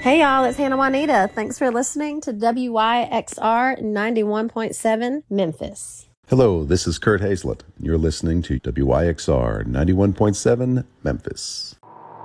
Hey y'all, it's Hannah Juanita. Thanks for listening to WYXR 91.7 Memphis. Hello, this is Kurt Hazlett. You're listening to WYXR 91.7 Memphis.